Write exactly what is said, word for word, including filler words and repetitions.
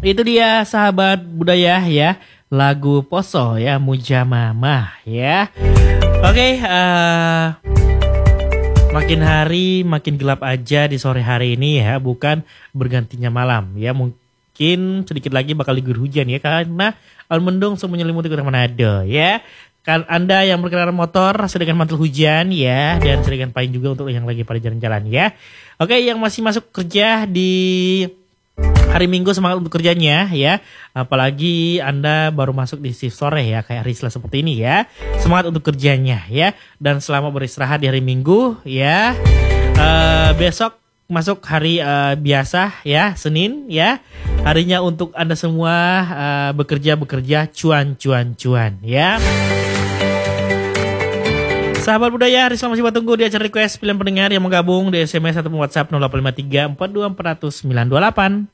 Itu dia sahabat budaya ya, lagu Poso ya, Mujamamah ya. Oke, uh, makin hari makin gelap aja di sore hari ini ya, bukan bergantinya malam ya. Mungkin sedikit lagi bakal diguyur hujan ya, karena awan mendung menyelimuti kota Manado ya. Kan Anda yang berkendara motor sediakan mantel hujan ya, dan sediakan payung juga untuk yang lagi pada jalan-jalan ya. Oke, yang masih masuk kerja di hari Minggu semangat untuk kerjanya ya. Apalagi Anda baru masuk di shift sore ya, kayak Risla seperti ini ya. Semangat untuk kerjanya ya. Dan selama beristirahat di hari Minggu ya. Uh, besok masuk hari uh, biasa ya, Senin ya. Harinya untuk Anda semua uh, bekerja-bekerja cuan-cuan-cuan ya. Sahabat budaya, Risla masih tunggu di acara request pilihan pendengar yang menggabung di S M S atau WhatsApp nol delapan lima tiga empat dua empat nol nol sembilan dua delapan.